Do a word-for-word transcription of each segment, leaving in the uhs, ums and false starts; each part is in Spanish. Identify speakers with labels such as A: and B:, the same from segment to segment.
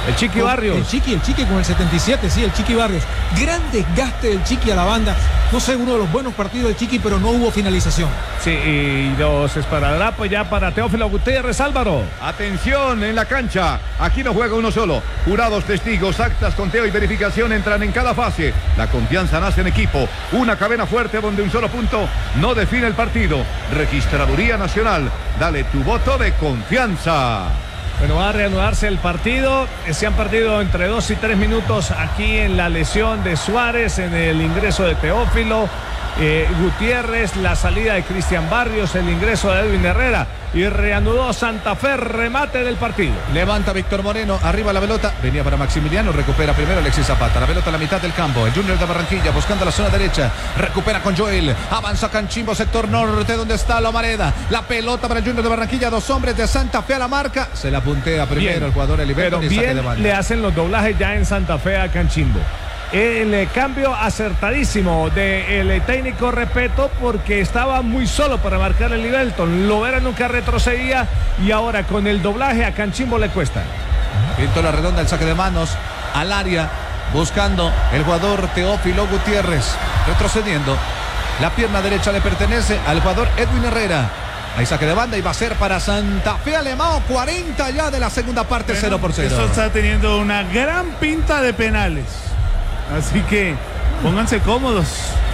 A: El Chiqui Barrios.
B: El Chiqui, el Chiqui con el setenta y siete, sí, el Chiqui Barrios. Gran desgaste del Chiqui a la banda. No sé, uno de los buenos partidos del Chiqui, pero no hubo finalización.
A: Sí, y los esparadrapos ya para Teófilo Gutiérrez, Álvaro.
C: Atención en la cancha. Aquí no juega uno solo. Jurados, testigos, actas, conteo y verificación entran en cada fase. La confianza nace en equipo. Una cadena fuerte donde un solo punto no define el partido. Registraduría Nacional. Dale tu voto de confianza.
A: Bueno, va a reanudarse el partido. Se han perdido entre dos y tres minutos aquí en la lesión de Suárez, en el ingreso de Teófilo eh, Gutiérrez, la salida de Cristian Barrios, el ingreso de Edwin Herrera. Y reanudó Santa Fe, remate del partido.
D: Levanta Víctor Moreno, arriba la pelota, venía para Maximiliano, recupera primero Alexis Zapata, la pelota a la mitad del campo, el Junior de Barranquilla buscando la zona derecha, recupera con Joel, avanza Canchimbo, sector norte, donde está Lomareda, la pelota para el Junior de Barranquilla, dos hombres de Santa Fe a la marca, se la puntea primero bien, el jugador Eliberto.
A: Pero bien le hacen los doblajes ya en Santa Fe a Canchimbo. El cambio acertadísimo del técnico Repeto, porque estaba muy solo para marcar el Livelton. Lovera nunca retrocedía y ahora con el doblaje a Canchimbo le cuesta.
D: Pintó la redonda, el saque de manos al área, buscando el jugador Teófilo Gutiérrez, retrocediendo. La pierna derecha le pertenece al jugador Edwin Herrera. Ahí saque de banda y va a ser para Santa Fe Alemão, cuarenta ya de la segunda parte, bueno, cero por cero.
E: Esto está teniendo una gran pinta de penales. Así que pónganse cómodos.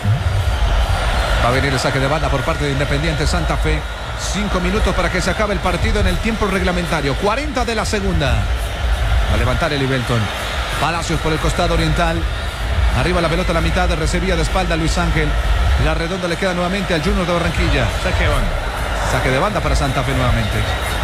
D: Va a venir el saque de banda por parte de Independiente Santa Fe. Cinco minutos para que se acabe el partido en el tiempo reglamentario. cuarenta de la segunda. Va a levantar el Livelton. Palacios por el costado oriental. Arriba la pelota a la mitad. Recibía de espalda Luis Ángel. La redonda le queda nuevamente al Junior de Barranquilla.
A: Saque de banda.
D: Saque de banda para Santa Fe nuevamente.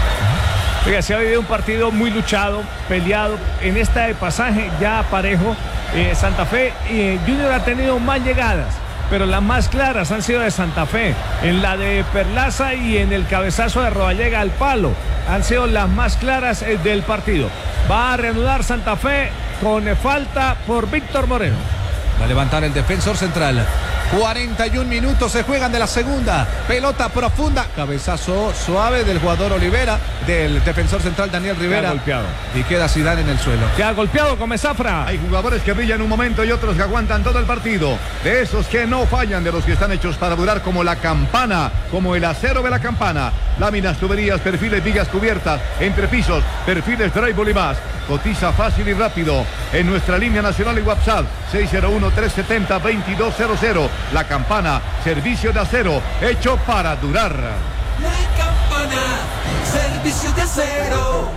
A: Oiga, se ha vivido un partido muy luchado, peleado. En este pasaje ya parejo. Eh, Santa Fe y eh, Junior ha tenido más llegadas, pero las más claras han sido de Santa Fe. En la de Perlaza y en el cabezazo de Rodallega al palo han sido las más claras eh, del partido. Va a reanudar Santa Fe con eh, falta por Víctor Moreno.
D: Va a levantar el defensor central. cuarenta y un minutos se juegan de la segunda. Pelota profunda. Cabezazo suave del jugador Olivera, del defensor central Daniel Rivera.
A: Queda golpeado.
D: Y queda Zidane en el suelo.
A: Queda golpeado con Zafra.
C: Hay jugadores que brillan un momento y otros que aguantan todo el partido. De esos que no fallan, de los que están hechos para durar, como la campana, como el acero de la campana. Láminas, tuberías, perfiles, vigas cubiertas, entrepisos, perfiles, drywall y más. Cotiza fácil y rápido en nuestra línea nacional y WhatsApp seis cero uno, tres siete cero, dos dos cero cero. La Campana, servicio de acero hecho para durar.
F: La Campana, servicio de acero.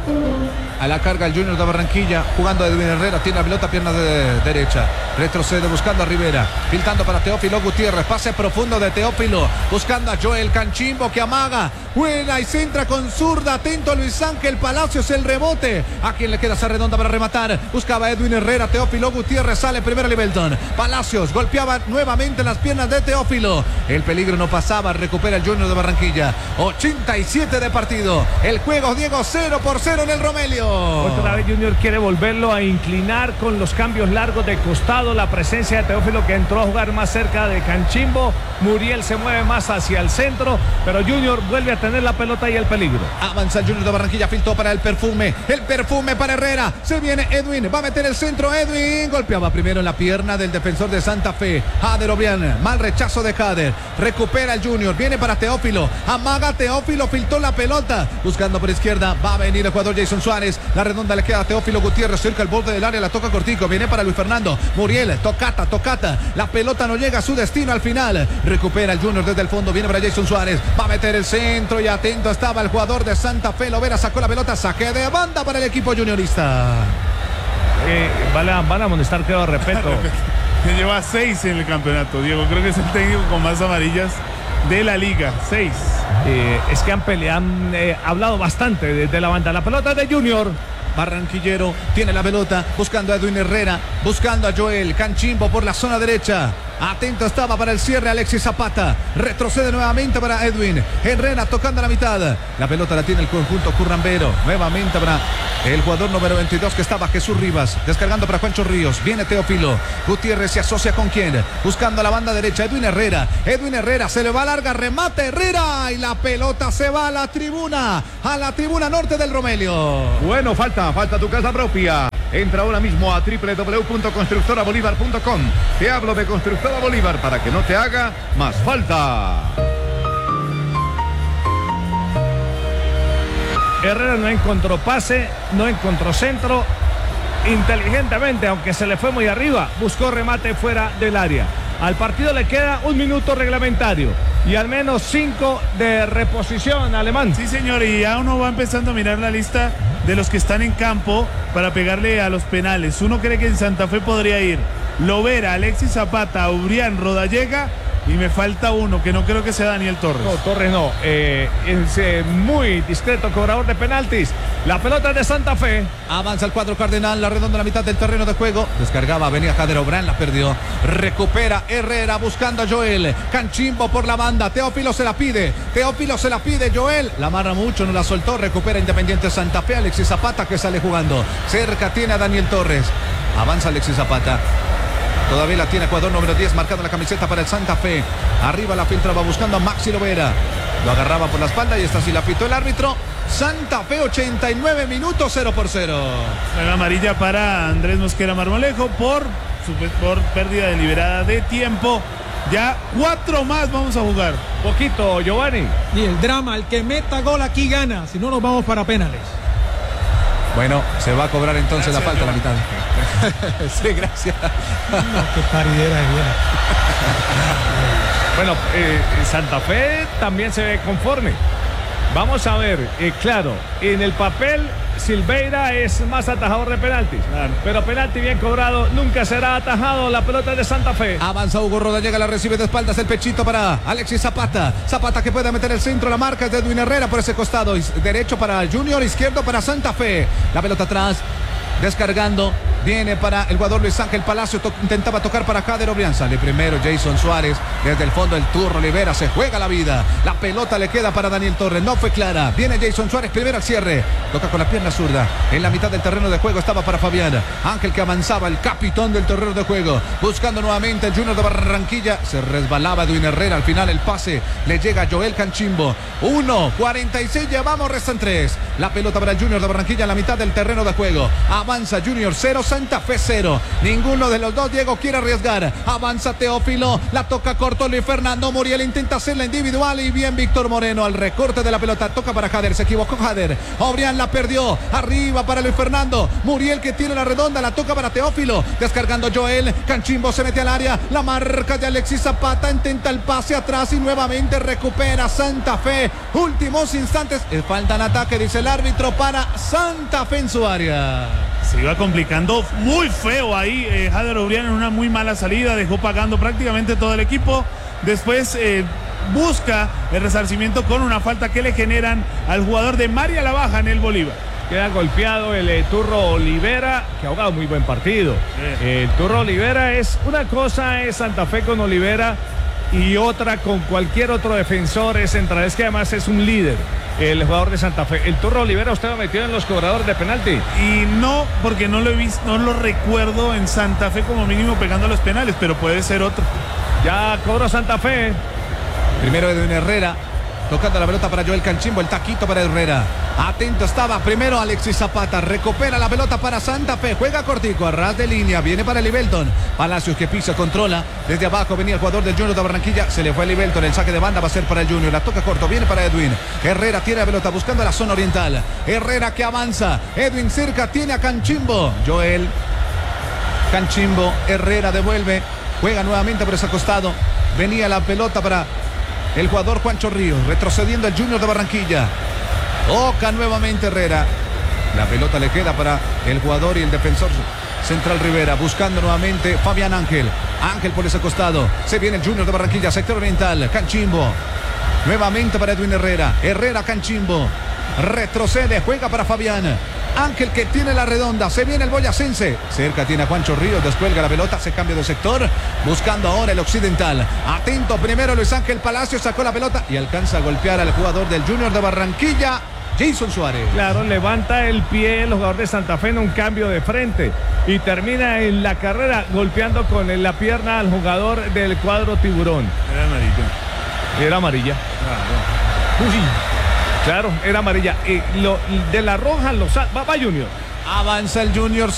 D: A la carga el Junior de Barranquilla, jugando Edwin Herrera, tiene la pelota, pierna de derecha, retrocede buscando a Rivera, filtrando para Teófilo Gutiérrez, pase profundo de Teófilo, buscando a Joel Canchimbo que amaga, buena y centra con zurda, atento Luis Ángel Palacios, el rebote, a quien le queda esa redonda para rematar, buscaba Edwin Herrera, Teófilo Gutiérrez, sale primero Livelton, Palacios golpeaba nuevamente las piernas de Teófilo, el peligro no pasaba, recupera el Junior de Barranquilla, ochenta y siete de partido, el juego Diego cero por cero en el Romelio.
A: Otra vez Junior quiere volverlo a inclinar con los cambios largos de costado, la presencia de Teófilo que entró a jugar más cerca de Canchimbo, Muriel se mueve más hacia el centro, pero Junior vuelve a tener la pelota y el peligro.
D: Avanza el Junior de Barranquilla, filtró para el perfume, el perfume para Herrera, se viene Edwin, va a meter el centro Edwin, golpeaba primero en la pierna del defensor de Santa Fe, Jader Obrián, mal rechazo de Jader, recupera el Junior, viene para Teófilo, amaga Teófilo, filtró la pelota, buscando por izquierda, va a venir el jugador Jason Suárez, la redonda le queda a Teófilo Gutiérrez, cerca el borde del área, la toca cortico, viene para Luis Fernando, Muriel, tocata, tocata, la pelota no llega a su destino al final, recupera el Junior desde el fondo, viene para Jason Suárez, va a meter el centro y atento estaba el jugador de Santa Fe, Lovera sacó la pelota, saque de banda para el equipo juniorista.
A: Eh, van, a, van a amonestar, creo, Repeto.
E: Que lleva seis en el campeonato, Diego, creo que es el técnico con más amarillas de la liga, seis.
A: Eh, es que han peleado, han eh, hablado bastante desde la banda. La pelota de Junior.
D: Barranquillero tiene la pelota, buscando a Edwin Herrera, buscando a Joel Canchimbo por la zona derecha. Atento estaba para el cierre Alexis Zapata. Retrocede nuevamente para Edwin Herrera tocando a la mitad. La pelota la tiene el conjunto currambero. Nuevamente para el jugador número veintidós que estaba Jesús Rivas. Descargando para Juancho Ríos. Viene Teófilo. Gutiérrez se asocia con quién. Buscando a la banda derecha. Edwin Herrera. Edwin Herrera se le va larga. Remate Herrera. Y la pelota se va a la tribuna. A la tribuna norte del Romelio.
C: Bueno, falta, falta tu casa propia. Entra ahora mismo a doble u doble u doble u punto constructora bolívar punto com. Te hablo de Constructora Bolívar para que no te haga más falta.
A: Herrera no encontró pase, no encontró centro. Inteligentemente, aunque se le fue muy arriba, buscó remate fuera del área. Al partido le queda un minuto reglamentario y al menos cinco de reposición, Alemán.
E: Sí, señor, y ya uno va empezando a mirar la lista de los que están en campo para pegarle a los penales. Uno cree que en Santa Fe podría ir Lovera, Alexis Zapata, Ubrián, Rodallega, y me falta uno que no creo que sea Daniel Torres.
A: No, Torres no, eh, es eh, muy discreto cobrador de penaltis. La pelota de Santa Fe.
D: Avanza el cuadro cardenal, la redonda a la mitad del terreno de juego. Descargaba, venía Jader Obrán, la perdió. Recupera Herrera buscando a Joel. Canchimbo por la banda, Teófilo se la pide. Teófilo se la pide, Joel. La amarra mucho, no la soltó. Recupera Independiente Santa Fe. Alexis Zapata que sale jugando. Cerca tiene a Daniel Torres. Avanza Alexis Zapata. Todavía la tiene jugador número diez marcando la camiseta para el Santa Fe. Arriba la filtraba buscando a Maxi Lovera. Lo agarraba por la espalda y esta sí la pitó el árbitro. Santa Fe ochenta y nueve minutos, cero por cero.
E: La amarilla para Andrés Mosquera Marmolejo por, por pérdida deliberada de tiempo. Ya cuatro más vamos a jugar.
A: Poquito, Giovanni.
B: Y el drama, el que meta gol aquí gana. Si no, nos vamos para penales.
D: Bueno, se va a cobrar entonces
E: Gracias,
D: la falta a la
E: Giovanni.
D: mitad. Sí, gracias.
B: No, qué paridera es bien.
A: Bueno, eh, Santa Fe también se ve conforme. Vamos a ver, eh, claro, en el papel Silveira es más atajador de penaltis,
E: Claro.
A: pero penalti bien cobrado nunca será atajado. La pelota de Santa Fe.
D: Avanza Hugo Rodallega, la recibe de espaldas, el pechito para Alexis Zapata. Zapata que puede meter el centro, la marca es de Edwin Herrera por ese costado. Derecho para Junior, izquierdo para Santa Fe. La pelota atrás, descargando. Viene para el jugador Luis Ángel Palacio, to intentaba tocar para Jader Obrián, sale primero Jason Suárez, desde el fondo el Turro Olivera, se juega la vida, la pelota le queda para Daniel Torres, no fue clara, viene Jason Suárez primero al cierre, toca con la pierna zurda, en la mitad del terreno de juego estaba para Fabián, Ángel que avanzaba, el capitán del terreno de juego, buscando nuevamente el Junior de Barranquilla, se resbalaba Edwin Herrera, al final el pase le llega a Joel Canchimbo, uno, cuarenta y seis, llevamos, restan tres, la pelota para el Junior de Barranquilla en la mitad del terreno de juego, avanza Junior cero, Santa Fe cero. Ninguno de los dos, Diego, quiere arriesgar. Avanza Teófilo, la toca corto Luis Fernando Muriel, intenta hacerla individual y bien Víctor Moreno al recorte de la pelota, toca para Jader, se equivocó Jader. Obrián la perdió, arriba para Luis Fernando. Muriel que tiene la redonda, la toca para Teófilo, descargando Joel. Canchimbo se mete al área, la marca de Alexis Zapata, intenta el pase atrás y nuevamente recupera Santa Fe. Últimos instantes, faltan ataque, dice el árbitro para Santa Fe en su área.
E: Se iba complicando muy feo ahí eh, Jader Obrián en una muy mala salida, dejó pagando prácticamente todo el equipo. Después eh, busca el resarcimiento con una falta que le generan al jugador de María la Baja en el Bolívar.
A: Queda golpeado el eh, Turro Olivera, que ha jugado muy buen partido.
E: Sí.
A: El Turro Olivera es una cosa, es Santa Fe con Olivera y otra con cualquier otro defensor es central. Es que además es un líder, el jugador de Santa Fe. El Turro Olivera, usted lo metió en los cobradores de penalti.
E: Y no, porque no lo he visto, no lo recuerdo en Santa Fe como mínimo pegando los penales, pero puede ser otro.
A: Ya cobró Santa Fe.
D: Primero Edwin Herrera, tocando la pelota para Joel Canchimbo, el taquito para Herrera. Atento estaba, primero Alexis Zapata, recupera la pelota para Santa Fe, juega cortico, a ras de línea, viene para Libelton. Palacios que pisa, controla, desde abajo venía el jugador del Junior de Barranquilla, se le fue a Libelton, el saque de banda va a ser para el Junior, la toca corto, viene para Edwin. Herrera tiene la pelota buscando la zona oriental. Herrera que avanza, Edwin cerca, tiene a Canchimbo. Joel Canchimbo, Herrera devuelve, juega nuevamente por ese costado, venía la pelota para el jugador Juancho Ríos, retrocediendo el Junior de Barranquilla. Toca nuevamente Herrera. La pelota le queda para el jugador y el defensor central Rivera. Buscando nuevamente Fabián Ángel. Ángel por ese costado. Se viene el Junior de Barranquilla, sector oriental. Canchimbo. Nuevamente para Edwin Herrera. Herrera Canchimbo. Retrocede, juega para Fabián. Ángel que tiene la redonda, se viene el boyacense, cerca tiene a Juancho Ríos, descuelga la pelota, se cambia de sector, buscando ahora el occidental. Atento primero Luis Ángel Palacio, sacó la pelota y alcanza a golpear al jugador del Junior de Barranquilla, Jason Suárez.
A: Claro, levanta el pie el jugador de Santa Fe en un cambio de frente y termina en la carrera golpeando con la pierna al jugador del cuadro Tiburón.
E: Era amarilla.
A: Era amarilla.
E: Claro.
A: Uy. Claro, era amarilla. Y lo, de la roja, los, va, va Junior.
D: Avanza el Junior, se viene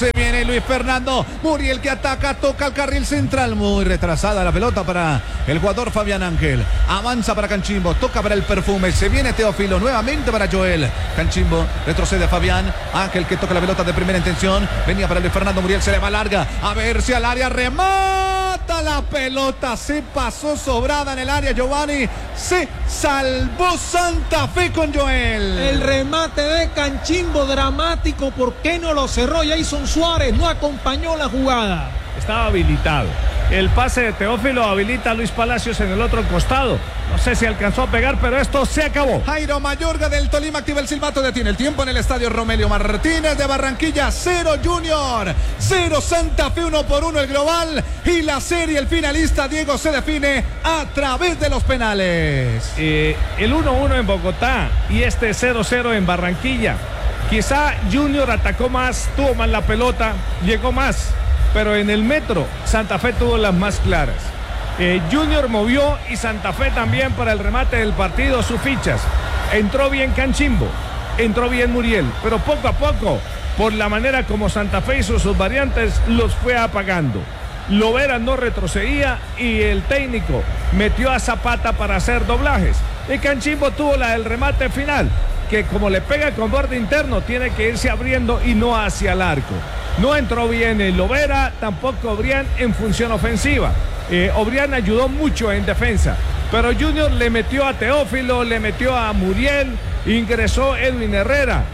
D: viene Luis Fernando. Muriel que ataca, toca el carril central. Muy retrasada la pelota para el jugador Fabián Ángel. Avanza para Canchimbo, toca para el Perfume. Se viene Teófilo, nuevamente para Joel. Canchimbo, retrocede Fabián Ángel que toca la pelota de primera intención. Venía para Luis Fernando, Muriel se le va larga. A ver si al área remata la pelota. Se pasó sobrada en el área Giovanni. Se salvó Santa Fe con Joel.
B: El remate de Canchimbo dramático. ¿Por qué no lo cerró? Jason Suárez no acompañó la jugada.
A: Estaba habilitado. El pase de Teófilo habilita a Luis Palacios en el otro costado. No sé si alcanzó a pegar, pero esto se acabó.
D: Jairo Mayorga del Tolima activa el silbato, detiene el tiempo en el estadio Romelio Martínez de Barranquilla. Cero Junior, cero Santa Fe, uno por uno el global. Y la serie, el finalista Diego, se define a través de los penales.
A: Eh, el uno uno en Bogotá y este cero cero en Barranquilla. Quizá Junior atacó más, tuvo más la pelota, llegó más. Pero en el metro, Santa Fe tuvo las más claras. Eh, Junior movió y Santa Fe también para el remate del partido sus fichas. Entró bien Canchimbo, entró bien Muriel, pero poco a poco, por la manera como Santa Fe hizo sus variantes, los fue apagando. Lovera no retrocedía y el técnico metió a Zapata para hacer doblajes. Y Canchimbo tuvo la del remate final, que como le pega con borde interno, tiene que irse abriendo y no hacia el arco. No entró bien el Lovera, tampoco Obrián en función ofensiva. Eh, Obrián ayudó mucho en defensa, pero Junior le metió a Teófilo, le metió a Muriel, ingresó Edwin Herrera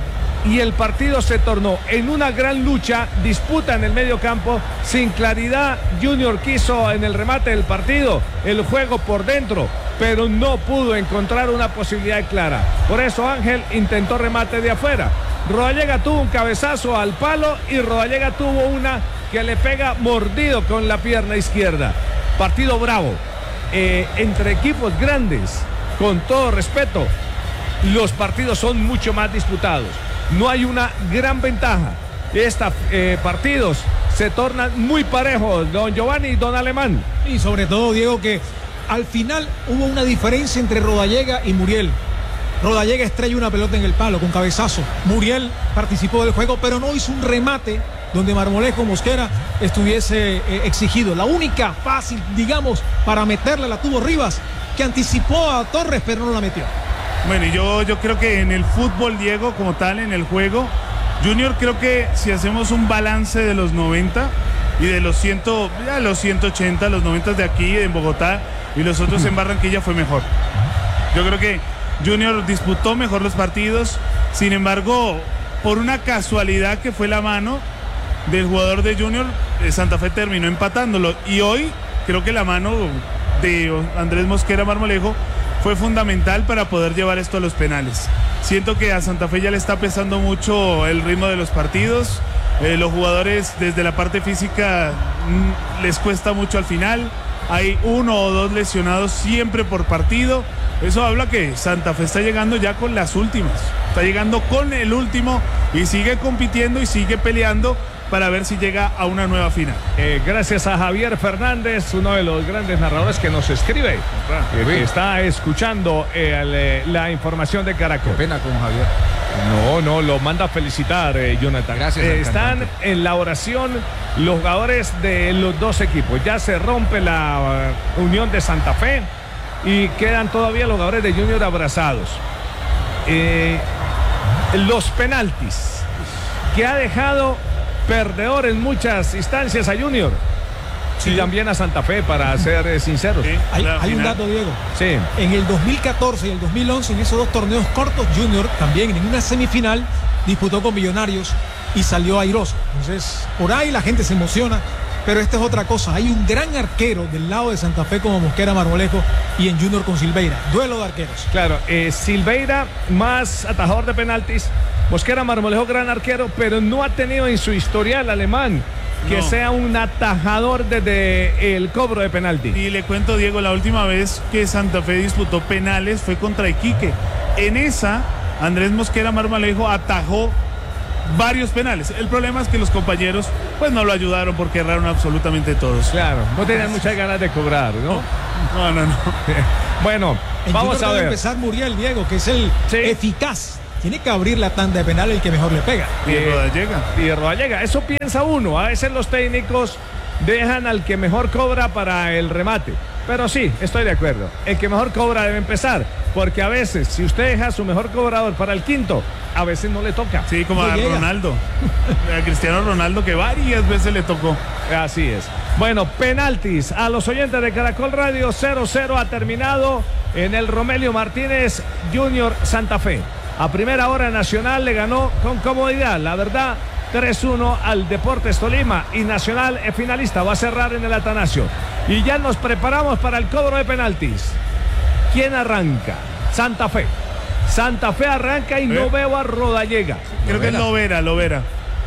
A: y el partido se tornó en una gran lucha, disputa en el medio campo, sin claridad. Junior quiso en el remate del partido el juego por dentro, pero no pudo encontrar una posibilidad clara. Por eso Ángel intentó remate de afuera. Rodallega tuvo un cabezazo al palo y Rodallega tuvo una que le pega mordido con la pierna izquierda. Partido bravo, eh, entre equipos grandes, con todo respeto, los partidos son mucho más disputados. No hay una gran ventaja. Estos eh, partidos se tornan muy parejos, don Giovanni y don Alemán.
B: Y sobre todo, Diego, que al final hubo una diferencia entre Rodallega y Muriel. Rodallega estrella una pelota en el palo con cabezazo. Muriel participó del juego, pero no hizo un remate donde Marmolejo Mosquera estuviese eh, exigido. La única fácil, digamos, para meterla la tuvo Rivas, que anticipó a Torres, pero no la metió.
E: Bueno, y yo, yo creo que en el fútbol, Diego, como tal, en el juego, Junior, creo que si hacemos un balance de los noventa y de los cien, ya los ciento ochenta, los noventa de aquí en Bogotá y los otros en Barranquilla, fue mejor. Yo creo que Junior disputó mejor los partidos, sin embargo, por una casualidad que fue la mano del jugador de Junior, Santa Fe terminó empatándolo. Y hoy creo que la mano de Andrés Mosquera Marmolejo fue fundamental para poder llevar esto a los penales. Siento que a Santa Fe ya le está pesando mucho el ritmo de los partidos. Eh, los jugadores desde la parte física mmm, les cuesta mucho al final. Hay uno o dos lesionados siempre por partido. Eso habla que Santa Fe está llegando ya con las últimas. Está llegando con el último y sigue compitiendo y sigue peleando para ver si llega a una nueva final.
A: Eh, gracias a Javier Fernández, uno de los grandes narradores que nos escribe, eh, que está escuchando eh, le, la información de Caracol.
D: Qué pena con Javier.
A: No, no, lo manda a felicitar, eh, Jonathan.
D: Gracias.
A: Eh, están en la oración los jugadores de los dos equipos. Ya se rompe la uh, unión de Santa Fe y quedan todavía los jugadores de Junior abrazados. Eh, los penaltis que ha dejado perdedor en muchas instancias a Junior, sí, y también a Santa Fe, para ser eh, sinceros.
E: Sí,
B: hay hay un dato, Diego.
A: Sí.
B: En el dos mil catorce y el dos mil once, en esos dos torneos cortos, Junior también en una semifinal disputó con Millonarios y salió airoso. Entonces, por ahí la gente se emociona, pero esta es otra cosa. Hay un gran arquero del lado de Santa Fe como Mosquera Marmolejo y en Junior con Silveira. Duelo de arqueros.
A: Claro, eh, Silveira más atajador de penaltis. Mosquera Marmolejo gran arquero, pero no ha tenido en su historial alemán que no sea un atajador desde el cobro de penalti.
E: Y le cuento, Diego, la última vez que Santa Fe disputó penales fue contra Iquique. En esa, Andrés Mosquera Marmolejo atajó varios penales. El problema es que los compañeros pues no lo ayudaron porque erraron absolutamente todos.
A: Claro, no tenían muchas ganas de cobrar, ¿no?
E: No, no, no.
A: Bueno,
B: en
A: vamos
B: Junior
A: a ver.
B: Debe empezar Muriel, Diego, que es el
A: sí.
B: eficaz tiene que abrir la tanda de penal el que mejor le pega.
E: Y
A: Eh,
E: Rodallega.
A: Y Rodallega, eso piensa uno. A veces los técnicos dejan al que mejor cobra para el remate. Pero sí, estoy de acuerdo. El que mejor cobra debe empezar. Porque a veces, si usted deja a su mejor cobrador para el quinto, a veces no le toca.
E: Sí, como
B: No
E: a
B: llega.
E: Ronaldo. A Cristiano Ronaldo, que varias veces le tocó.
A: Así es. Bueno, penaltis a los oyentes de Caracol Radio. Cero cero ha terminado en el Romelio Martínez Junior Santa Fe. A primera hora Nacional le ganó con comodidad, la verdad, tres uno al Deportes Tolima, y Nacional es finalista, va a cerrar en el Atanasio. Y ya nos preparamos para el cobro de penaltis. ¿Quién arranca? Santa Fe. Santa Fe arranca y no
E: ¿Eh?
A: veo a Rodallega.
E: Creo que es Lovera, Lovera.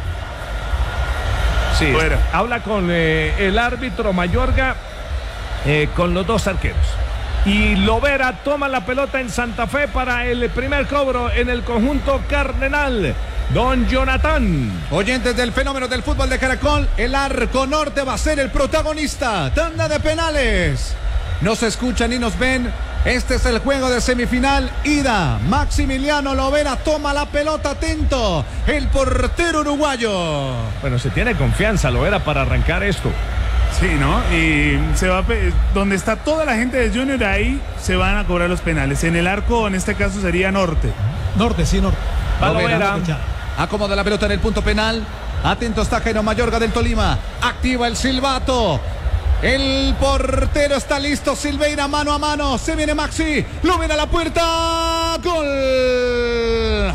A: Sí,
E: Fuera.
A: habla con eh, el árbitro Mayorga, eh, con los dos arqueros. Y Lovera toma la pelota en Santa Fe para el primer cobro en el conjunto cardenal. Don Jonathan.
D: Oyentes del fenómeno del fútbol de Caracol, el Arco Norte va a ser el protagonista. Tanda de penales. Nos escuchan y nos ven. Este es el juego de semifinal. Ida. Maximiliano Lovera toma la pelota, atento. El portero uruguayo.
A: Bueno, se tiene confianza Lovera para arrancar esto.
E: Sí, ¿no? Y se va a pe- donde está toda la gente de Junior, ahí se van a cobrar los penales. En el arco, en este caso, sería Norte.
B: Norte, sí, norte.
A: Va
D: Lovera.
A: Lovera.
D: Acomoda la pelota en el punto penal. Atento está Jairo Mayorga del Tolima. Activa el silbato. El portero está listo. Silveira mano a mano. Se viene Maxi. Lo viene a la puerta. Gol.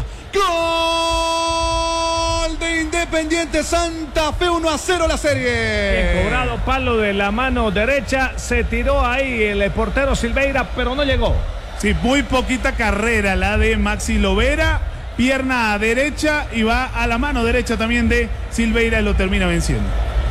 D: Gol de Independiente Santa Fe. uno a cero la serie.
A: Bien cobrado, palo de la mano derecha. Se tiró ahí el portero Silveira, pero no llegó.
E: Sí, muy poquita carrera la de Maxi Lovera. Pierna a derecha y va a la mano derecha también de Silveira y lo termina venciendo.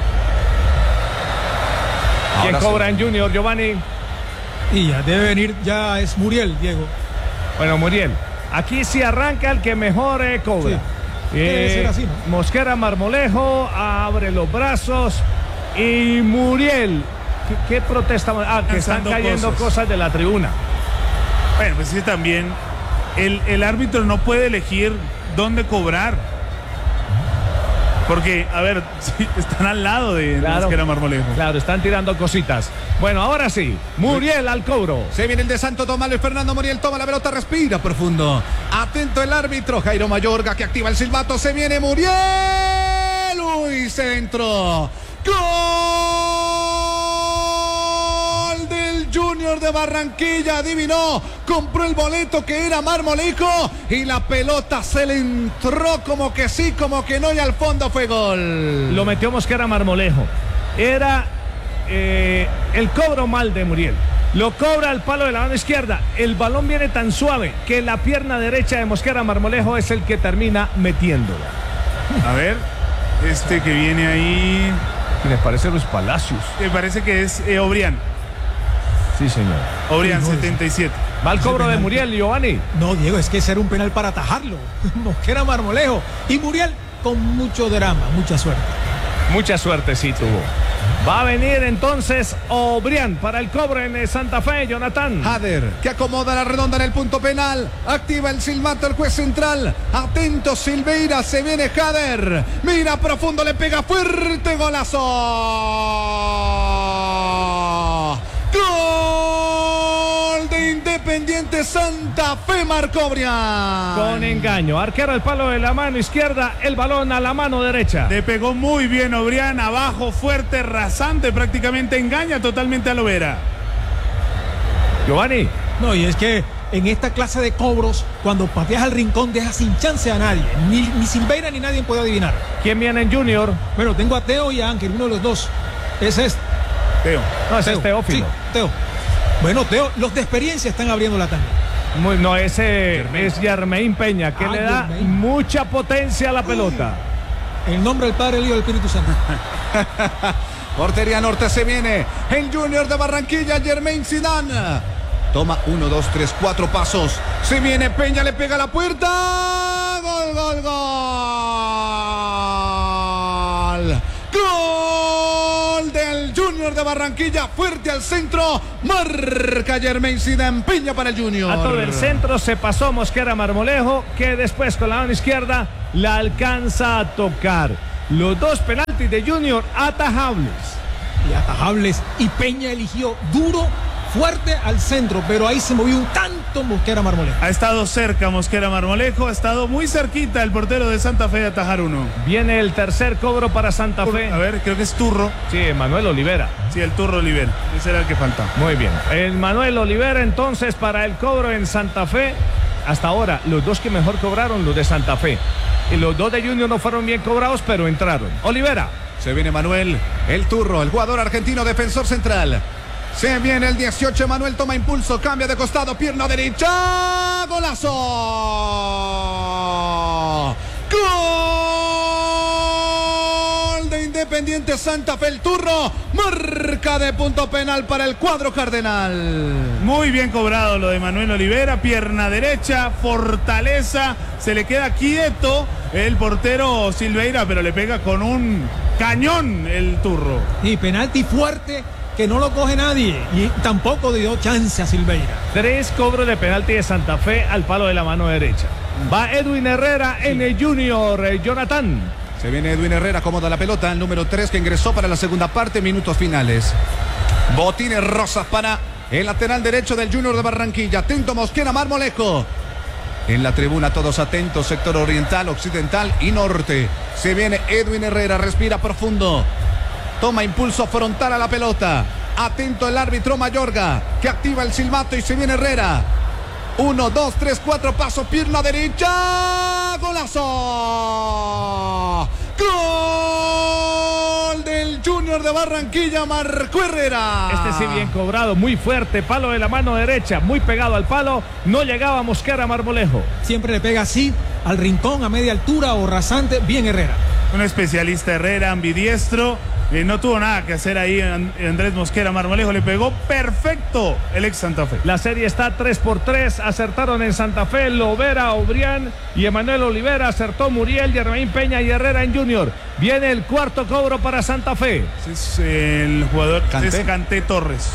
A: ¿Quién
D: Ahora
A: cobra
D: sí.
A: en Junior, Giovanni?
B: Y ya debe venir, ya es Muriel, Diego.
A: Bueno, Muriel. Aquí sí arranca el que mejor eh, cobra.
B: Sí. Debe ser así, ¿no?
A: Mosquera Marmolejo abre los brazos y Muriel. ¿Qué, qué protesta? Ah, que están
E: Lanzando
A: cayendo
E: cosas.
A: cosas de la tribuna.
E: Bueno, pues sí, también el, el árbitro no puede elegir dónde cobrar. Porque, a ver, sí, están al lado de
A: Claro.
E: Mosquera Marmolejo.
A: Claro, están tirando cositas. Bueno, ahora sí, Muriel al cobro.
D: Se viene el de Santo Tomás y Fernando Muriel toma la pelota, respira profundo. Atento el árbitro Jairo Mayorga que activa el silbato. Se viene Muriel. Uy, centro. Gol del Junior de Barranquilla. Adivinó. Compró el boleto que era Marmolejo y la pelota se le entró como que sí, como que no, y al fondo fue gol.
A: Lo metió Mosquera Marmolejo. Era eh, el cobro mal de Muriel. Lo cobra al palo de la mano izquierda. El balón viene tan suave que la pierna derecha de Mosquera Marmolejo es el que termina metiéndola.
E: A ver, este que viene ahí,
A: Y les parece Luis Palacios.
E: me parece que es eh, Obrián.
A: Sí, señor.
E: Obrián,
B: Sí, no,
E: setenta y siete.
A: Va al cobro de
B: penal.
A: Muriel, Giovanni.
B: No, Diego, es que ese era un penal para atajarlo. Mosquera Marmolejo. Y Muriel con mucho drama, mucha suerte.
A: Mucha suerte sí tuvo. Va a venir entonces Obrián para el cobro en eh, Santa Fe, Jonathan.
D: Jader, que acomoda la redonda en el punto penal. Activa el silbato el juez central. Atento Silveira, se viene Jader. Mira profundo, le pega fuerte, golazo. Gol de Independiente Santa Fe, marcó Brian.
A: Con engaño. Arquero al palo de la mano izquierda, el balón a la mano derecha.
E: Le pegó muy bien Obrián, abajo, fuerte, rasante, prácticamente engaña totalmente a Lovera.
A: Giovanni.
B: No, y es que en esta clase de cobros, cuando pateas al rincón, dejas sin chance a nadie. Ni, ni Silveira ni nadie puede adivinar.
A: ¿Quién viene en Junior?
B: Bueno, tengo a Teo y a Ángel, uno de los dos. Ese es
E: Teo.
A: No, ese
B: Teo.
A: es Teófilo.
B: Sí, Teo. Bueno, Teo, los de experiencia están abriendo la tanda.
A: Muy- no, ese es Yarmeín Peña, que
B: Ah,
A: le da
B: Yarmeín.
A: mucha potencia a la pelota.
B: En el nombre del Padre, el Hijo y del Espíritu Santo.
D: Portería norte, se viene el Junior de Barranquilla, Germain Zidane. Toma uno, dos, tres, cuatro pasos. Se viene Peña, le pega a la puerta. Gol, gol, gol. Gol del Junior de Barranquilla, fuerte al centro, marca Jermain Zidane, piña para el Junior.
A: A todo el centro se pasó Mosquera Marmolejo, que después con la mano izquierda la alcanza a tocar. Los dos penaltis de Junior atajables.
B: Y atajables, y Peña eligió duro, fuerte al centro, pero ahí se movió un tanto Mosquera Marmolejo.
E: Ha estado cerca Mosquera Marmolejo, ha estado muy cerquita el portero de Santa Fe de atajar uno.
A: Viene el tercer cobro para Santa Fe.
E: A ver, creo que es Turro.
A: Sí, Manuel Olivera.
E: Sí, el Turro Olivera. Ese era el que faltaba.
A: Muy bien. El Manuel Olivera entonces para el cobro en Santa Fe. Hasta ahora, los dos que mejor cobraron, los de Santa Fe. Y los dos de Junior no fueron bien cobrados, pero entraron. Olivera.
D: Se viene Manuel, el Turro, el jugador argentino, defensor central. Se viene el dieciocho, Manuel toma impulso, cambia de costado, pierna derecha, golazo. Gol de Independiente Santa Fe, el Turro, marca de punto penal para el cuadro cardenal.
E: Muy bien cobrado lo de Manuel Olivera, pierna derecha, fortaleza, se le queda quieto el portero Silveira, pero le pega con un cañón el Turro.
B: Y penalti fuerte que no lo coge nadie, y tampoco dio chance a Silveira.
A: Tres cobros de penalti de Santa Fe al palo de la mano derecha. Va Edwin Herrera en el Junior, eh, Jonathan.
D: Se viene Edwin Herrera, acomoda la pelota, el número tres que ingresó para la segunda parte, minutos finales. Botines rosas para el lateral derecho del Junior de Barranquilla. Atento Mosquera Marmolejo. En la tribuna todos atentos, sector oriental, occidental y norte. Se viene Edwin Herrera, respira profundo. Toma impulso frontal a la pelota. Atento el árbitro Mayorga, que activa el silbato y se viene Herrera. Uno, dos, tres, cuatro, paso, pierna derecha. ¡Golazo! ¡Gol del Junior de Barranquilla! Marcó Herrera.
A: Este sí bien cobrado, muy fuerte, palo de la mano derecha, muy pegado al palo. No llegaba Mosquera Marmolejo.
B: Siempre le pega así, al rincón, a media altura o rasante, bien Herrera.
E: Un especialista Herrera, ambidiestro. Eh, no tuvo nada que hacer ahí Andrés Mosquera Marmolejo, le pegó perfecto el ex Santa Fe.
A: La serie está tres por tres, acertaron en Santa Fe Lovera, Obrián y Emanuel Olivera, acertó Muriel, Jermain Peña y Herrera en Junior. Viene el cuarto cobro para Santa Fe.
E: Es el jugador
D: Kanté.
E: es Kanté Torres.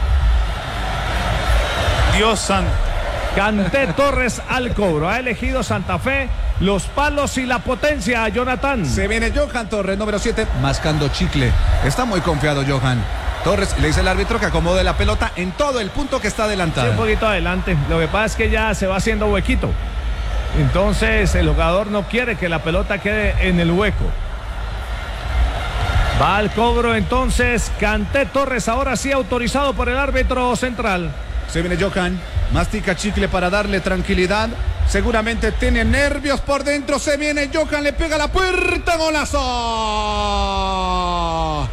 E: Dios santo.
A: Kanté Torres al cobro, ha elegido Santa Fe los palos y la potencia, Jonathan.
D: Se viene Johan Torres, número siete, mascando chicle. Está muy confiado Johan Torres, le dice el árbitro que acomode la pelota en todo el punto que está adelantado.
A: Sí, un poquito adelante, lo que pasa es que ya se va haciendo huequito. Entonces el jugador no quiere que la pelota quede en el hueco. Va al cobro entonces Kanté Torres, ahora sí autorizado por el árbitro central.
D: Se viene Johan, mastica chicle para darle tranquilidad. Seguramente tiene nervios por dentro. Se viene Johan, le pega a la puerta. ¡Golazo!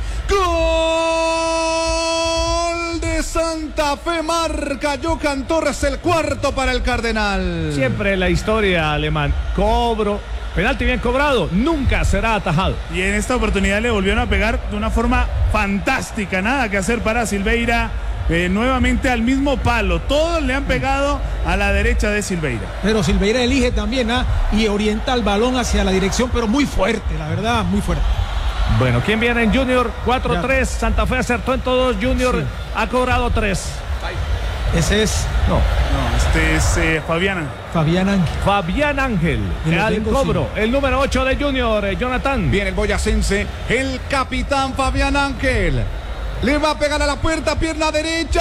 D: ¡Gol de Santa Fe! Marca Johan Torres, el cuarto para el Cardenal.
A: Siempre la historia alemán. Cobro, penalti bien cobrado, nunca será atajado.
E: Y en esta oportunidad le volvieron a pegar de una forma fantástica. Nada que hacer para Silveira. Eh, nuevamente al mismo palo, todos le han pegado a la derecha de Silveira.
B: Pero Silveira elige también ¿ah? y orienta el balón hacia la dirección, pero muy fuerte, la verdad, muy fuerte.
A: Bueno, ¿quién viene en Junior? cuatro tres, Santa Fe acertó en todos, Junior sí. ha cobrado tres.
B: Ese es...
A: No,
E: no este es eh, Fabián
B: Fabián Ángel.
A: Fabián Ángel, al tengo, cobro, sí. el número ocho de Junior, eh, Jonathan.
D: Viene el boyacense, el capitán Fabián Ángel. Le va a pegar a la puerta, pierna derecha.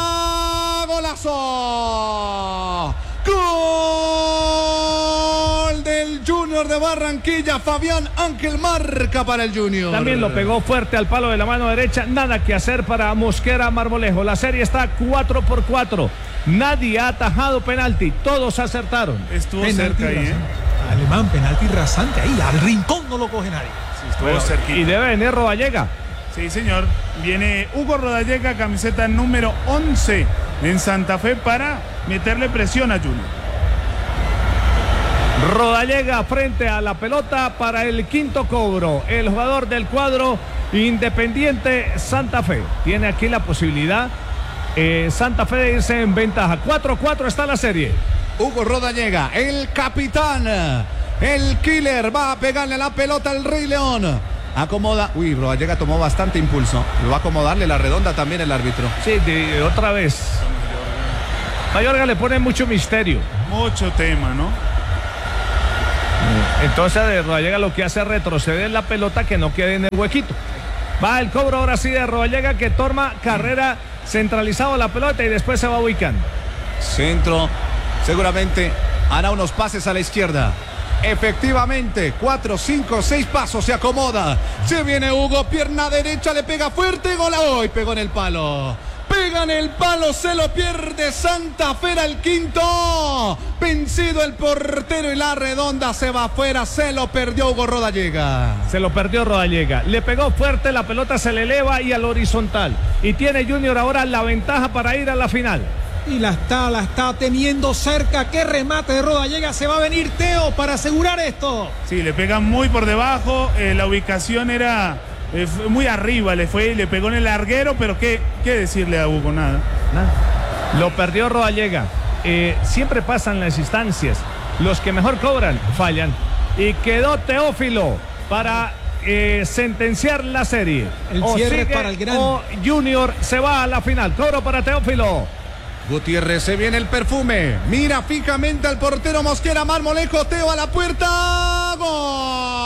D: ¡Golazo! ¡Gol del Junior de Barranquilla! Fabián Ángel marca para el Junior.
A: También lo pegó fuerte al palo de la mano derecha. Nada que hacer para Mosquera Marmolejo. La serie está cuatro por cuatro. Nadie ha atajado penalti. Todos acertaron.
E: Estuvo
B: penalti
E: cerca ahí, ¿eh?
B: Alemán, penalti rasante ahí. Al rincón no lo coge nadie.
E: Sí, estuvo
A: bueno,
E: cerquita.
A: Y debe venir Rodallega.
E: Sí, señor. Viene Hugo Rodallega, camiseta número once en Santa Fe para meterle presión a Junior.
A: Rodallega frente a la pelota para el quinto cobro. El jugador del cuadro Independiente Santa Fe. Tiene aquí la posibilidad eh, Santa Fe de irse en ventaja. cuatro cuatro está la serie.
D: Hugo Rodallega, el capitán, el killer, va a pegarle la pelota al Rey León. Acomoda. Uy, Rodallega tomó bastante impulso. Lo va a acomodarle la redonda también el árbitro.
A: Sí, de, otra vez. Mayorga le pone mucho misterio.
E: Mucho tema, ¿no?
A: Entonces de Rodallega lo que hace es retroceder la pelota que no quede en el huequito. Va el cobro ahora sí de Rodallega que toma carrera centralizado la pelota y después se va ubicando.
D: Centro, seguramente hará unos pases a la izquierda. Efectivamente, cuatro, cinco, seis pasos, se acomoda. Se viene Hugo, pierna derecha, le pega fuerte, gol hoy, pegó en el palo. Pega en el palo, se lo pierde Santa Fe al quinto. Vencido el portero y la redonda se va afuera, se lo perdió Hugo Rodallega.
A: Se lo perdió Rodallega. Le pegó fuerte, la pelota se le eleva y al horizontal. Y tiene Junior ahora la ventaja para ir a la final.
B: Y la está, la está teniendo cerca. Qué remate de Rodallega. Se va a venir Teo para asegurar esto.
E: Sí, le pega muy por debajo. Eh, la ubicación era eh, muy arriba. Le fue y le pegó en el larguero. Pero qué, qué decirle a Hugo, nada.
A: Nada. Lo perdió Rodallega. Eh, siempre pasan las instancias. Los que mejor cobran fallan. Y quedó Teófilo para eh, sentenciar la serie.
B: El
A: o
B: cierre
A: sigue,
B: para el gran.
A: o Junior se va a la final. Cobro para Teófilo.
D: Gutiérrez, se viene el perfume. Mira fijamente al portero Mosquera, Marmolejo, Teo a la puerta. ¡Gol!